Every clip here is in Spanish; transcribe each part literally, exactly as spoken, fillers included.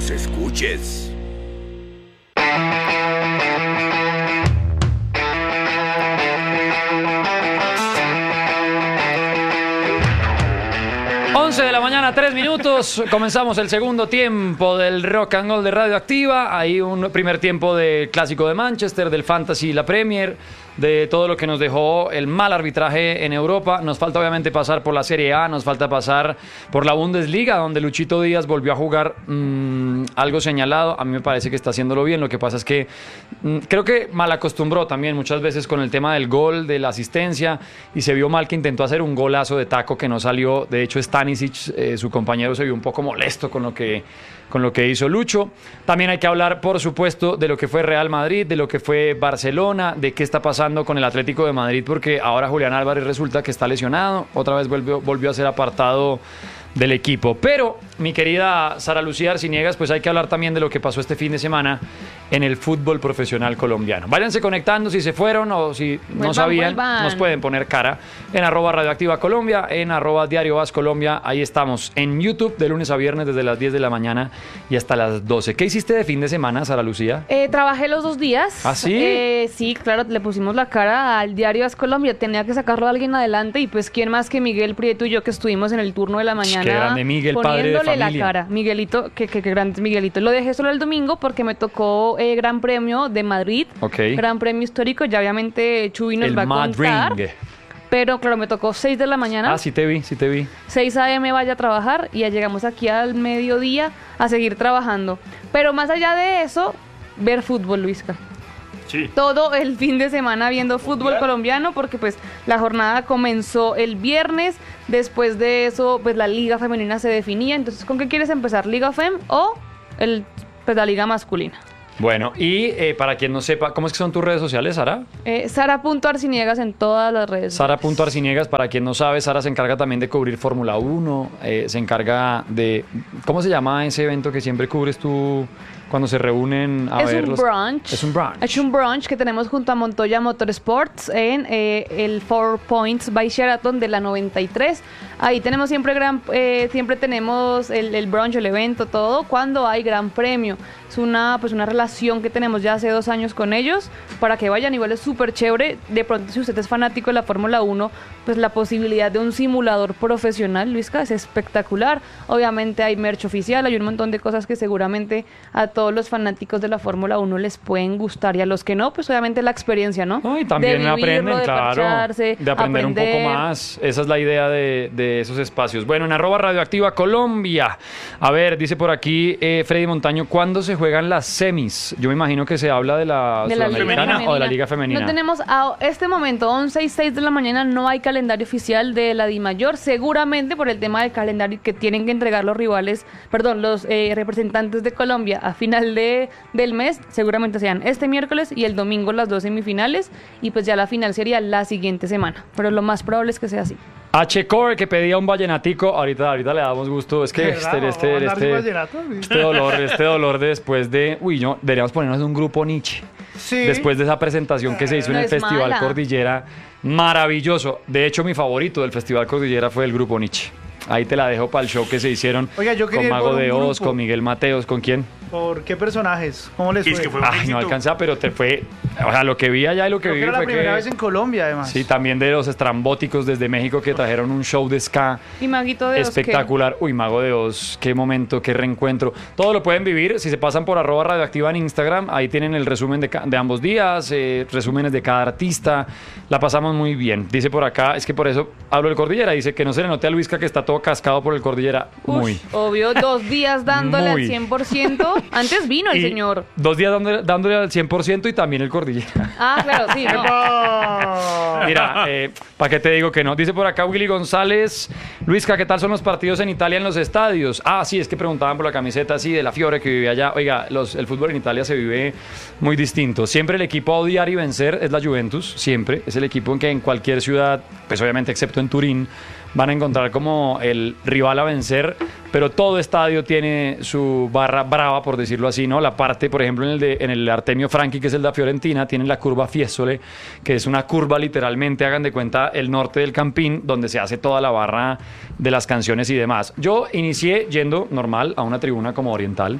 nos escuches. once de la mañana, tres minutos. Comenzamos el segundo tiempo del Rock and Roll de Radioactiva. Hay un primer tiempo del Clásico de Manchester, del Fantasy y la Premier, de todo lo que nos dejó el mal arbitraje en Europa. Nos falta obviamente pasar por la Serie A, nos falta pasar por la Bundesliga, donde Luchito Díaz volvió a jugar mmm, algo señalado. A mí me parece que está haciéndolo bien. Lo que pasa es que mmm, creo que mal acostumbró también muchas veces con el tema del gol, de la asistencia, y se vio mal que intentó hacer un golazo de taco que no salió. De hecho, Stanisic, eh, su compañero, se vio un poco molesto con lo que con lo que hizo Lucho. También hay que hablar, por supuesto, de lo que fue Real Madrid, de lo que fue Barcelona, de qué está pasando con el Atlético de Madrid, porque ahora Julián Álvarez resulta que está lesionado, otra vez volvió, volvió a ser apartado del equipo. Pero, mi querida Sara Lucía Arciniegas, pues hay que hablar también de lo que pasó este fin de semana en el fútbol profesional colombiano. Váyanse conectando si se fueron o si vuelvan, no sabían, vuelvan. Nos pueden poner cara en arroba Radioactiva Colombia, en arroba Diario As Colombia. Ahí estamos en YouTube de lunes a viernes desde las diez de la mañana y hasta las doce. ¿Qué hiciste de fin de semana, Sara Lucía? Eh, trabajé los dos días. ¿Ah, sí? Eh, sí, claro, le pusimos la cara al Diario As Colombia. Tenía que sacarlo a alguien adelante y pues quién más que Miguel Prieto y yo, que estuvimos en el turno de la mañana. Qué grande Miguel, padre de familia. La cara. Miguelito, que, que, que grande es Miguelito. Lo dejé solo el domingo porque me tocó eh, Gran Premio de Madrid. Okay. Gran Premio histórico. Ya obviamente Chuy nos el va a contar. Madrid. Pero claro, me tocó seis de la mañana. Ah, sí te vi, sí te vi. seis a eme vaya a trabajar y ya llegamos aquí al mediodía a seguir trabajando. Pero más allá de eso, ver fútbol, Luisca. Sí. Todo el fin de semana viendo fútbol colombiano, porque pues la jornada comenzó el viernes. Después de eso, pues la liga femenina se definía. Entonces, ¿con qué quieres empezar? ¿Liga Fem o el, pues, la liga masculina? Bueno, y eh, para quien no sepa, ¿cómo es que son tus redes sociales, Sara? Eh, Sara.Arciniegas en todas las redes. Sara.Arciniegas, para quien no sabe, Sara se encarga también de cubrir Fórmula uno, eh, se encarga de... ¿Cómo se llama ese evento que siempre cubres tú cuando se reúnen a es ver un los... brunch. Es un brunch. Es un brunch que tenemos junto a Montoya Motorsports en eh, el Four Points by Sheraton de la noventa y tres. Ahí tenemos siempre gran, eh, siempre tenemos el, el brunch, el evento, todo cuando hay gran premio. Es una, pues una relación que tenemos ya hace dos años con ellos para que vayan. Igual es súper chévere. De pronto, si usted es fanático de la Fórmula uno, pues la posibilidad de un simulador profesional, Luisca, es espectacular. Obviamente hay merch oficial, hay un montón de cosas que seguramente a todos los fanáticos de la Fórmula uno les pueden gustar, y a los que no, pues obviamente la experiencia, ¿no? No, y también de vivirlo, aprenden, de claro, parcharse, de aprender, aprender un poco más. Esa es la idea de, de esos espacios. Bueno, en arroba Radioactiva Colombia. A ver, dice por aquí eh, Freddy Montaño, ¿cuándo se juegan las semis? Yo me imagino que se habla de la de Sudamericana la o de la Liga Femenina. No tenemos a este momento, once y seis de la mañana, no hay calendario oficial de la DIMAYOR, seguramente por el tema del calendario que tienen que entregar los rivales, perdón, los eh, representantes de Colombia a final de, del mes, seguramente sean este miércoles y el domingo las dos semifinales, y pues ya la final sería la siguiente semana, pero lo más probable es que sea así. H. Core, que pedía un vallenatico, ahorita, ahorita le damos gusto. Es que este, este, este, este dolor, este dolor de después de... Uy, no, deberíamos ponernos un grupo Nietzsche. Sí. Después de esa presentación que se hizo no en el es Festival mala. Cordillera. Maravilloso. De hecho, mi favorito del Festival Cordillera fue el grupo Nietzsche. Ahí te la dejo para el show que se hicieron. Oiga, yo con quería ir Mago por un de Oz, grupo. con Miguel Mateos, ¿con quién? ¿Por qué personajes? ¿Cómo les Y fue? es que fue un Ay, éxito. no alcanza, pero te fue... O sea, lo que vi allá y lo que Creo vi que era la fue primera que... vez en Colombia, además. Sí, también de los estrambóticos desde México que trajeron un show de ska Y Maguito de Oz, ¿qué? espectacular. Uy, Mago de Oz, qué momento, qué reencuentro. Todo lo pueden vivir si se pasan por arroba Radioactiva en Instagram. Ahí tienen el resumen de, ca- de ambos días, eh, resúmenes de cada artista. La pasamos muy bien. Dice por acá, es que por eso hablo del Cordillera. Dice que no se le note a Luisca que está todo cascado por el Cordillera. Ush, Muy. obvio, dos días dándole Muy. al cien por ciento. Antes vino el Y señor. Dos días dándole, dándole al cien por ciento y también el Cordillera. Ah, claro, sí, no. ¡Epa! Mira, eh, ¿para qué te digo que no? Dice por acá Willy González, Luisca, ¿qué tal son los partidos en Italia en los estadios? Ah, sí, es que preguntaban por la camiseta, sí, de la Fiore que vivía allá. Oiga, los, el fútbol en Italia se vive muy distinto. Siempre el equipo a odiar y vencer es la Juventus, siempre. Es el equipo en que en cualquier ciudad, pues obviamente excepto en Turín, van a encontrar como el rival a vencer, pero todo estadio tiene su barra brava, por decirlo así, ¿no? La parte, por ejemplo, en el, de, en el Artemio Franchi, que es el de Fiorentina, tienen la curva Fiesole, que es una curva literalmente, hagan de cuenta, el norte del Campín, donde se hace toda la barra de las canciones y demás. Yo inicié yendo normal a una tribuna como oriental,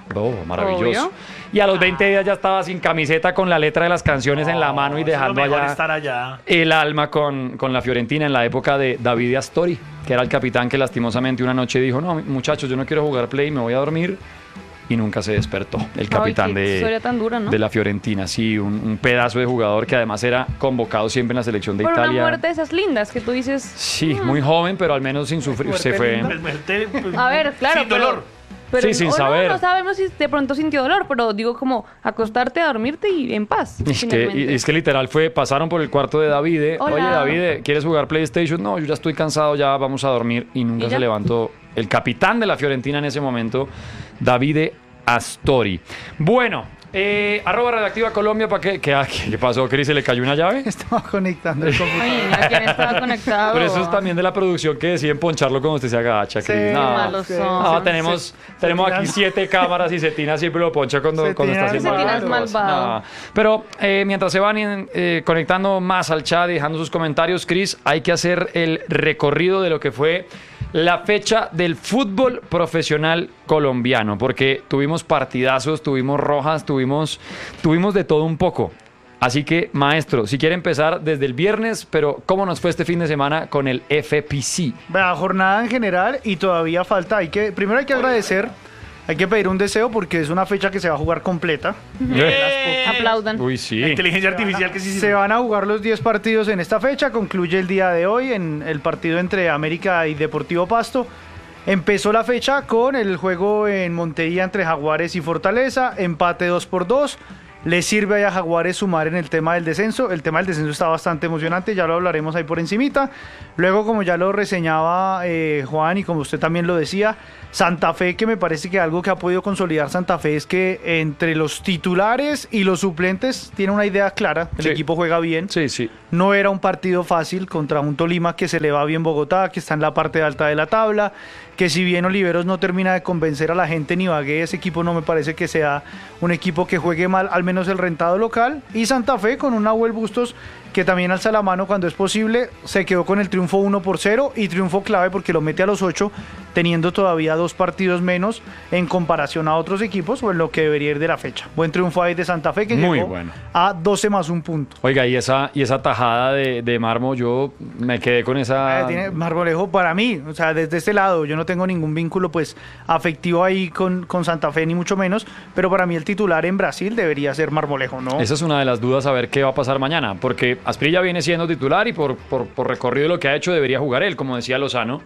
Oh, maravilloso. Obvio. Y a los veinte días ya estaba sin camiseta con la letra de las canciones en la mano y eso es lo dejando mejor, allá estar allá. el alma con, con la Fiorentina en la época de Davide Astori, que era el capitán que lastimosamente una noche dijo, no, muchachos, yo no quiero jugar play, me voy a dormir. Y nunca se despertó. El capitán Ay, qué de, historia tan dura, ¿no? de la Fiorentina. Sí, un, un pedazo de jugador que además era convocado siempre en la selección de Por Italia. una muerte de esas lindas que tú dices. Sí, muy joven, pero al menos sin sufrir. Se fue. Pues, muerte, pues, A ver, claro. sin pero- dolor. Pero, Sí, sin o no, saber. No sabemos si de pronto sintió dolor, pero digo como acostarte a dormirte y en paz. Es que, finalmente. y- es que literal fue, pasaron por el cuarto de Davide. Hola. Oye, Davide, ¿quieres jugar PlayStation? No, yo ya estoy cansado, ya vamos a dormir. Y nunca ¿Y se ya? levantó el capitán de la Fiorentina en ese momento, Davide Astori. Bueno, eh, arroba Radioactiva Colombia, ¿para qué? ¿Qué, qué pasó, Cris? ¿Se le cayó una llave? Estaba conectando el computador. Ay, ¿a quién estaba conectado? Pero eso es también de la producción que deciden poncharlo cuando usted se agacha, Sí, Cris. qué No, malos son. no, tenemos, Se- tenemos se aquí tiran- siete cámaras y Cetina siempre lo poncha cuando, cuando está Cetina- haciendo Cetina es algo. malvado. No. Pero eh, mientras se van eh, conectando más al chat y dejando sus comentarios, Cris, hay que hacer el recorrido de lo que fue la fecha del fútbol profesional colombiano, porque tuvimos partidazos, tuvimos rojas, tuvimos, tuvimos de todo un poco. Así que, maestro, si quiere empezar desde el viernes, pero ¿cómo nos fue este fin de semana con el F P C? La jornada en general y todavía falta. Hay que, primero hay que agradecer, hay que pedir un deseo porque es una fecha que se va a jugar completa. Eh, Aplaudan. Uy, sí. La inteligencia artificial que sí Se sirve. van a jugar los diez partidos en esta fecha, concluye el día de hoy en el partido entre América y Deportivo Pasto. Empezó la fecha con el juego en Montería entre Jaguares y Fortaleza, empate dos por dos. Le sirve a Jaguares sumar en el tema del descenso. El tema del descenso está bastante emocionante, ya lo hablaremos ahí por encimita. Luego, como ya lo reseñaba eh, Juan y como usted también lo decía, Santa Fe, que me parece que algo que ha podido consolidar Santa Fe es que entre los titulares y los suplentes tiene una idea clara. El Sí. equipo juega bien. Sí, sí. No era un partido fácil contra un Tolima que se le va bien Bogotá, que está en la parte alta de la tabla, que si bien Oliveros no termina de convencer a la gente ni Ibagué, ese equipo no me parece que sea un equipo que juegue mal, al menos el rentado local. Y Santa Fe con un Nahuel Bustos que también alza la mano cuando es posible, se quedó con el triunfo uno por cero y triunfo clave porque lo mete a los ocho, teniendo todavía dos partidos menos en comparación a otros equipos o en lo que debería ir de la fecha. Buen triunfo ahí de Santa Fe que Muy llegó bueno. a doce más un punto. Oiga, y esa, y esa tajada de, de Marmo, yo me quedé con esa... Eh, tiene Marmolejo para mí, o sea, desde este lado yo no tengo ningún vínculo pues afectivo ahí con, con Santa Fe ni mucho menos, pero para mí el titular en Brasil debería ser Marmolejo, ¿no? Esa es una de las dudas a ver qué va a pasar mañana, porque Asprilla viene siendo titular y por, por, por recorrido de lo que ha hecho debería jugar él, como decía Lozano.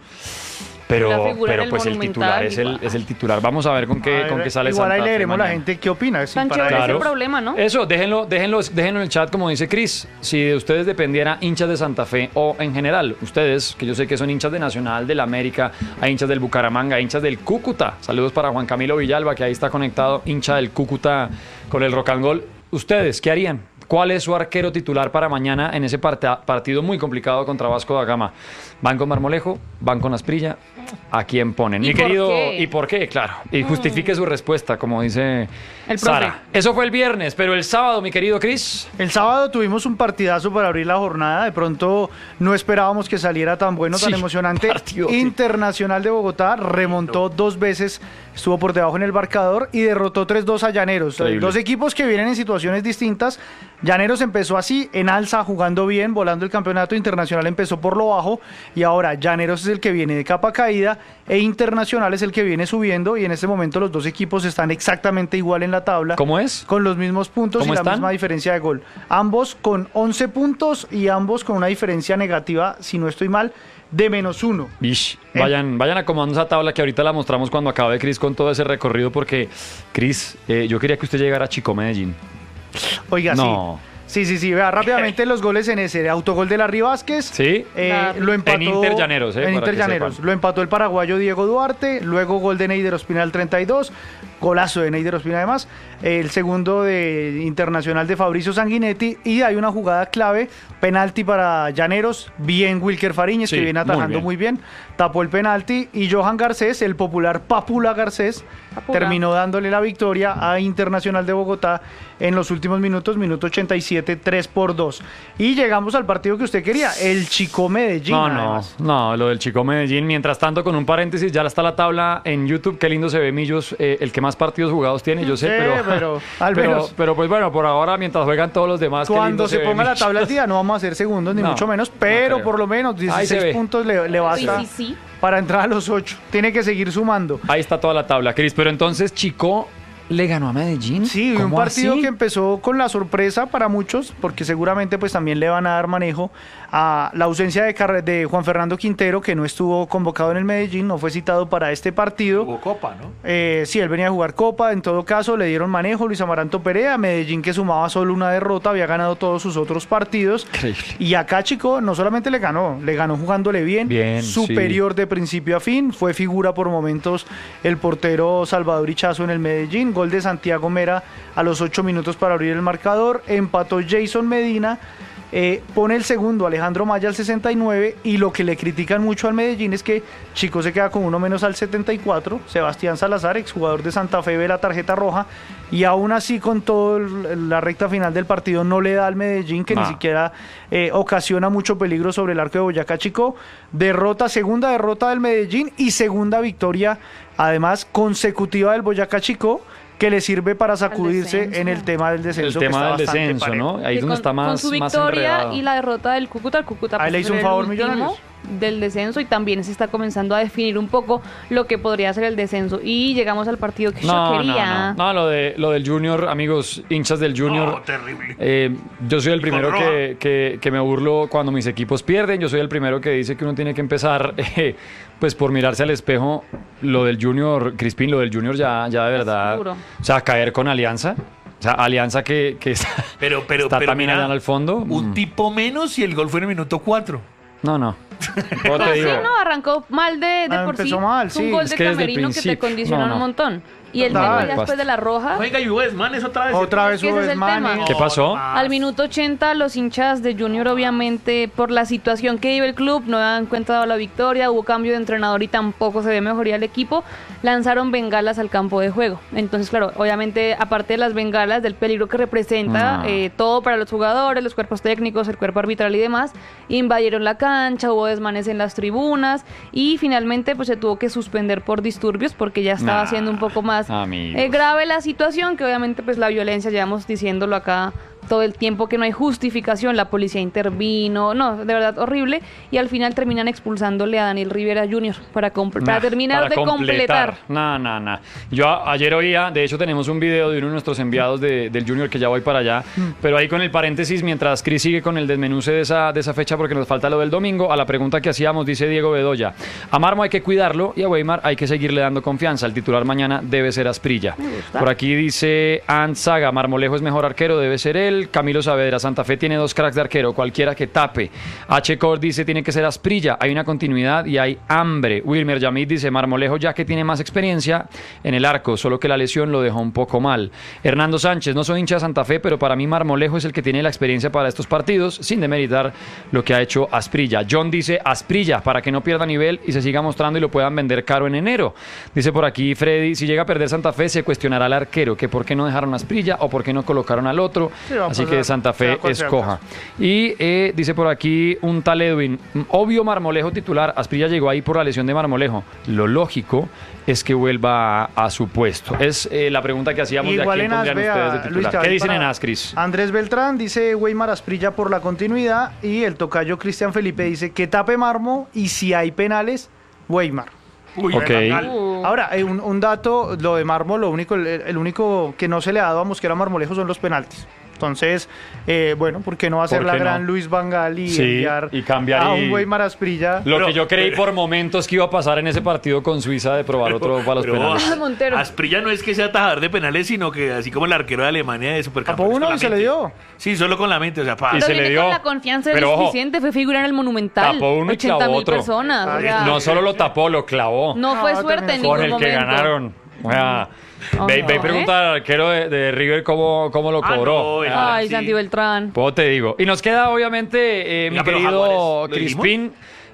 La Pero, figura pero del pues el Monumental, titular es el, igual. es el titular. Vamos a ver con qué, A con ver, qué sale igual Santa ahí Fe leeremos la mañana. gente qué opina. sí, Tan para chévere Claro. ese problema, ¿no? Eso, déjenlo, déjenlo, déjenlo en el chat, como dice Cris. Si de ustedes dependiera hinchas de Santa Fe o en general, ustedes, que yo sé que son hinchas de Nacional, del América, hay hinchas del Bucaramanga, hinchas del Cúcuta. Saludos para Juan Camilo Villalba, que ahí está conectado, hincha del Cúcuta con el Rock and Roll. ¿Ustedes qué harían? ¿Cuál es su arquero titular para mañana en ese parta- partido muy complicado contra Vasco da Gama? ¿Van con Marmolejo? ¿Van con Asprilla? ¿A quién ponen? ¿Y Mi por querido, qué? ¿y por qué? Claro. Y justifique su respuesta, como dice El profe. Sara. Eso fue el viernes, pero el sábado, mi querido Cris. El sábado tuvimos un partidazo para abrir la jornada. De pronto no esperábamos que saliera tan bueno, tan Sí, emocionante. partido, sí. Internacional de Bogotá remontó dos veces, estuvo por debajo en el marcador y derrotó tres dos a Llaneros. Increíble. Dos equipos que vienen en situaciones distintas. Llaneros empezó así, en alza, jugando bien, volando el campeonato. Internacional empezó por lo bajo y ahora Llaneros es el que viene de capa caída e Internacional es el que viene subiendo y en este momento los dos equipos están exactamente igual en la tabla. ¿Cómo es? Con los mismos puntos y ¿Cómo la están? misma diferencia de gol. Ambos con once puntos y ambos con una diferencia negativa, si no estoy mal, de menos uno. Ish, vayan, vayan acomodando esa tabla que ahorita la mostramos cuando acabe Cris con todo ese recorrido, porque Cris, eh, yo quería que usted llegara a Chico Medellín. Oiga, No. sí. Sí, sí, sí. Vea rápidamente los goles en ese. Autogol de Larry Vázquez. Sí. Eh, Claro. lo empató, En Inter Llaneros, eh, En para Inter que Llaneros. sepan. Lo empató el paraguayo Diego Duarte. Luego gol de Neider Ospina al treinta y dos. Golazo de Neider Ospina además. El segundo de Internacional de Fabricio Sanguinetti. Y hay una jugada clave. Penalti para Llaneros. Bien Wilker Fariñez, Sí, que viene muy atajando bien. muy bien. Tapó el penalti. Y Johan Garcés, el popular Papula Garcés, Papula. terminó dándole la victoria a Internacional de Bogotá en los últimos minutos. Minuto ochenta y siete siete, tres por dos. Y llegamos al partido que usted quería, el Chico Medellín. No, no, además. no, lo del Chico Medellín. Mientras tanto, con un paréntesis, ya está la tabla en YouTube. Qué lindo se ve Millos, eh, el que más partidos jugados tiene, yo sé, Sí, pero, pero, al pero, menos. pero pues bueno, por ahora, mientras juegan todos los demás, qué Cuando lindo se ve ponga la Millos. tabla al día, no vamos a ser segundos, ni No, mucho menos, pero creo. por lo menos Ahí se ve. dieciséis puntos le, le basta Sí, sí, sí. para entrar a los ocho. Tiene que seguir sumando. Ahí está toda la tabla, Cris. Pero entonces, Chico le ganó a Medellín. Sí, un ¿Cómo partido así? que empezó con la sorpresa para muchos, porque seguramente pues también le van a dar manejo a la ausencia de, Carre- de Juan Fernando Quintero, que no estuvo convocado en el Medellín, no fue citado para este partido. Jugó Copa, ¿no? Eh, sí, él venía a jugar Copa, en todo caso le dieron manejo Luis Amaranto Perea, Medellín que sumaba solo una derrota, había ganado todos sus otros partidos. Increíble. Y acá, Chico, no solamente le ganó, le ganó jugándole bien, Bien, superior de principio a fin, fue figura por momentos el portero Salvador Ichazo en el Medellín, gol de Santiago Mera a los ocho minutos para abrir el marcador, empató Jason Medina, eh, pone el segundo Alejandro Maya al sesenta y nueve, y lo que le critican mucho al Medellín es que Chico se queda con uno menos al setenta y cuatro, Sebastián Salazar, exjugador de Santa Fe, ve la tarjeta roja, y aún así con toda la recta final del partido no le da al Medellín, que No. ni siquiera eh, ocasiona mucho peligro sobre el arco de Boyacá Chico. Derrota, segunda derrota del Medellín y segunda victoria además consecutiva del Boyacá Chico, que le sirve para sacudirse descenso. en el tema del descenso. El que tema está del bastante descenso, parejo. ¿no? Ahí es Que donde con, está más, con su más victoria enredado. y la derrota del Cúcuta, el Cúcuta Ahí pues, le hizo un era favor el último Millonarios. del descenso, y también se está comenzando a definir un poco lo que podría ser el descenso, y llegamos al partido que yo No, no, quería. no, no, lo, de, lo del Junior, amigos, hinchas del Junior. No, terrible. eh, yo soy el primero Con que, que, que me burlo cuando mis equipos pierden. Yo soy el primero que dice que uno tiene que empezar, eh, pues por mirarse al espejo. Lo del Junior, Crispín, lo del Junior ya, ya de verdad. duro. O sea, caer con Alianza. O sea, Alianza que, que está, Pero, pero, está pero también mira, allá en el fondo. un Mm. tipo menos y el gol fue en el minuto cuatro. No, no. ¿Cómo te Sí, digo? no, arrancó mal de, de Ah, por sí. empezó mal, Es un sí. gol Es de que desde el Camerino que te principio, condicionó no, no. un montón. Y el Total. mismo ya después Basta. de la roja. Oiga, y hubo desmanes otra vez. Otra vez Es que ese hubo es el desmanes. tema. ¿Qué pasó? Al minuto ochenta, los hinchas de Junior, obviamente, por la situación que vive el club, no han encontrado la victoria, hubo cambio de entrenador y tampoco se ve mejoría el equipo, lanzaron bengalas al campo de juego. Entonces, claro, obviamente, aparte de las bengalas, del peligro que representa, Ah. eh, todo para los jugadores, los cuerpos técnicos, el cuerpo arbitral y demás, invadieron la cancha, hubo desmanes en las tribunas, y finalmente pues se tuvo que suspender por disturbios porque ya estaba Nah, siendo un poco más amigos. eh, grave la situación, que obviamente pues la violencia, llevamos diciéndolo acá todo el tiempo, que no hay justificación, la policía intervino, no, de verdad horrible, y al final terminan expulsándole a Daniel Rivera junior para, comple- para Nah, terminar para de completar. No, no, no. Yo a- ayer oía, de hecho tenemos un video de uno de nuestros enviados de- del Junior, que ya voy para allá, Mm. pero ahí con el paréntesis, mientras Cris sigue con el desmenuce de esa, de esa fecha, porque nos falta lo del domingo, a la pregunta que hacíamos, dice Diego Bedoya: a Marmo hay que cuidarlo y a Weimar hay que seguirle dando confianza. El titular mañana debe ser Asprilla. Por aquí dice Ant Saga: Marmolejo es mejor arquero, debe ser él. Camilo Saavedra: Santa Fe tiene dos cracks de arquero, cualquiera que tape. H. Core dice: tiene que ser Asprilla, hay una continuidad y hay hambre. Wilmer Yamid dice: Marmolejo, ya que tiene más experiencia en el arco, solo que la lesión lo dejó un poco mal. Hernando Sánchez: no soy hincha de Santa Fe, pero para mí Marmolejo es el que tiene la experiencia para estos partidos, sin demeritar lo que ha hecho Asprilla. John dice: Asprilla, para que no pierda nivel y se siga mostrando y lo puedan vender caro en enero. Dice por aquí Freddy: si llega a perder Santa Fe, se cuestionará al arquero, que por qué no dejaron a Asprilla o por qué no colocaron al otro. Sí, va a Así pasar, que Santa Fe sea cual sea el escoja. Y eh, dice por aquí un tal Edwin: obvio Marmolejo titular, Asprilla llegó ahí por la lesión de Marmolejo. Lo lógico es que vuelva a, a su puesto. Es eh, la pregunta que hacíamos de a Igual quién en As, pondrían vea, ustedes de Luis, titular. te ¿Qué voy dicen para- en Ascris? Andrés Beltrán dice Weimar Asprilla por la continuidad, y el tocayo Cristian Felipe dice que tape Marmo y si hay penales, Weimar. Uy, Ok. Bernal. Uh, Ahora, eh, un, un dato, lo de Marmo, lo único, el, el único que no se le ha dado a Mosquera Marmolejo son los penaltis. Entonces, eh, bueno, ¿por qué no hacer ¿Por la qué no? gran Luis Van Gaal y Sí, enviar y cambiar a y- un Weimar Asprilla? Lo Pero- que yo creí pero- por momentos que iba a pasar en ese partido con Suiza de probar otro para los Pero, penales. Montero. Asprilla no es que sea atajador de penales, sino que así como el arquero de Alemania de Supercampeones. Tapó uno con la y se le mente. dio. Sí, solo con la mente, o sea, pa. Y Pero se viene le dio. con la confianza Pero, ojo, suficiente, fue figura en el Monumental. tapó uno y ochenta clavó mil otro. personas. o Ay, sea, No solo lo tapó, lo clavó. no fue No, suerte en terminó ningún Con el que momento. ganaron. O sea, Oh, ve, no, ve y ¿eh? pregunta al arquero de, de River cómo, cómo lo Ah, cobró. no, el- Ay, Sí. Santi Beltrán. Pues te digo. Y nos queda, obviamente, eh, mi Mira, pero querido Jaguares, ¿lo dijimos? Crispín,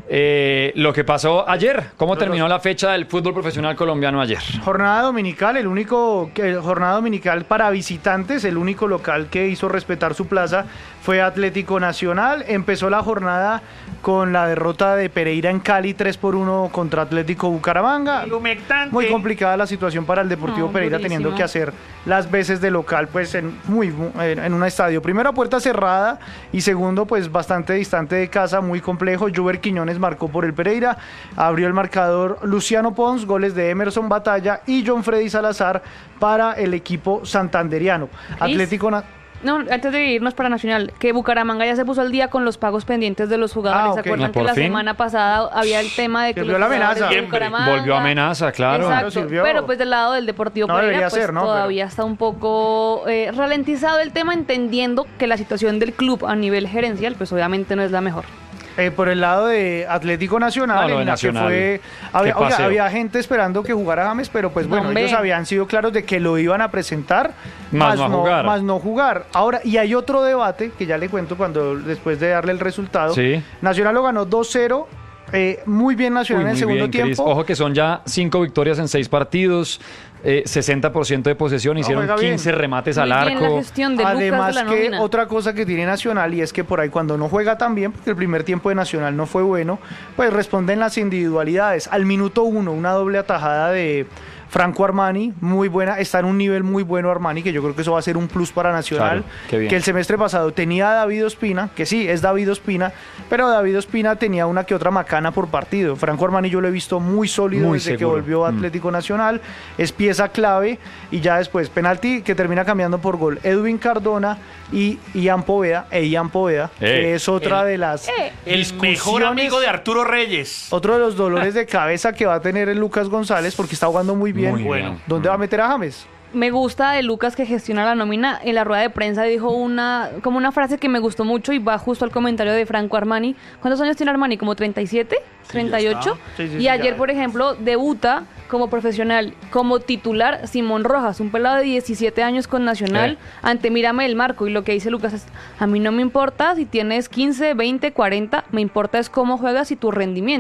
eh, lo que pasó ayer. ¿Cómo terminó la fecha del fútbol profesional colombiano ayer? Jornada dominical, el único que, jornada dominical para visitantes, el único local que hizo respetar su plaza fue Atlético Nacional. Empezó la jornada con la derrota de Pereira en Cali tres por uno contra Atlético Bucaramanga. El humectante. Muy complicada la situación para el Deportivo No, Pereira, durísimo. teniendo que hacer las veces de local pues en, muy, en, en un estadio. Primero a puerta cerrada y segundo pues bastante distante de casa, muy complejo. Juber Quiñones marcó por el Pereira, abrió el marcador Luciano Pons, goles de Emerson Batalla y John Freddy Salazar para el equipo santanderiano. Atlético Na- No, antes de irnos para Nacional, que Bucaramanga ya se puso al día con los pagos pendientes de los jugadores. Ah, ¿Se ok. acuerdan No, que por la fin. semana pasada había el tema de que Sirvió los la jugadores amenaza. de Siempre. Bucaramanga... Volvió amenaza, claro. Exacto, Sirvió. pero pues del lado del Deportivo No Pereira debería pues ser, ¿no? todavía Pero- está un poco eh, ralentizado el tema, entendiendo que la situación del club a nivel gerencial pues obviamente no es la mejor. Eh, por el lado de Atlético Nacional, No, lo de en la Nacional. que fue, Qué había, oiga, paseo. había gente esperando que jugara James, pero pues bueno, Hombre. ellos habían sido claros de que lo iban a presentar, Más no a jugar. más no jugar. Ahora, y hay otro debate que ya le cuento cuando después de darle el resultado. Sí. Nacional lo ganó dos cero, eh, muy bien Nacional Uy, en el muy segundo bien, Cris. tiempo. Ojo que son ya cinco victorias en seis partidos, eh, sesenta por ciento de posesión, hicieron juega bien. quince remates al Muy bien la arco. gestión de Lucas de Además la que nómina. otra cosa que tiene Nacional y es que por ahí cuando no juega tan bien, porque el primer tiempo de Nacional no fue bueno, pues responden las individualidades. Al minuto uno, una doble atajada de Franco Armani, muy buena, está en un nivel muy bueno Armani, que yo creo que eso va a ser un plus para Nacional, Claro, qué bien. que el semestre pasado tenía a David Ospina, que sí, es David Ospina, pero David Ospina tenía una que otra macana por partido. Franco Armani yo lo he visto muy sólido Muy desde que seguro. volvió a Mm. Atlético Nacional, es pieza clave y ya después penalti que termina cambiando por gol Edwin Cardona y Ian Poveda, e Ian Poveda, Eh. que es otra El- de las Eh. El mejor discusiones, amigo de Arturo Reyes. otro de los dolores de cabeza que va a tener el Lucas González porque está jugando muy bien. Muy Bueno. bien. ¿Dónde va a meter a James? Me gusta de Lucas que gestiona la nómina. En la rueda de prensa dijo una como una frase que me gustó mucho y va justo al comentario de Franco Armani. ¿Cuántos años tiene Armani? ¿Como treinta y siete? ¿treinta y ocho? Sí, sí, y sí, ayer, ya. por ejemplo, debuta como profesional, como titular Simón Rojas, un pelado de diecisiete años con Nacional, Eh. ante Mírame el Marco. Y lo que dice Lucas es, a mí no me importa si tienes quince, veinte, cuarenta, me importa es cómo juegas y tu rendimiento.